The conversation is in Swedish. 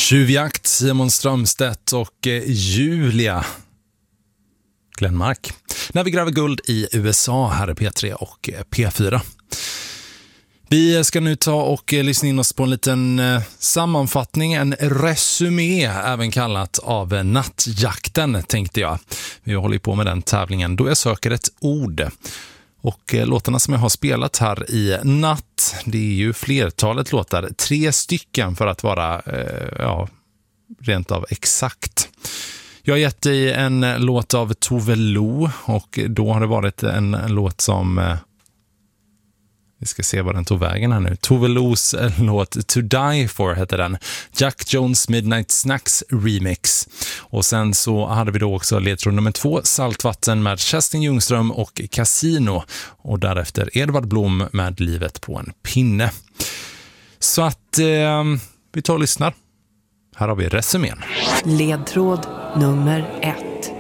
Tjuvjakt, Simon Strömstedt och Julia Glenmark. När vi gräver guld i USA här i P3 och P4. Vi ska nu ta och lyssna in oss på en liten sammanfattning, en resumé även kallat av nattjakten, tänkte jag. Vi håller på med den tävlingen då jag söker ett ord. Och låtarna som jag har spelat här i natt, det är ju flertalet låtar, 3 stycken för att vara rent av exakt. Jag har gett dig en låt av Tove Lo och då har det varit en låt som... Vi ska se vad den tog vägen här nu. Tove Los låt To Die For heter den. Jack Jones Midnight Snacks remix. Och sen så hade vi då också ledtråd nummer 2, Saltvatten med Kerstin Ljungström och Casino. Och därefter Edvard Blom med Livet på en pinne. Så att vi tar och lyssnar. Här har vi resumén. Ledtråd nummer 1.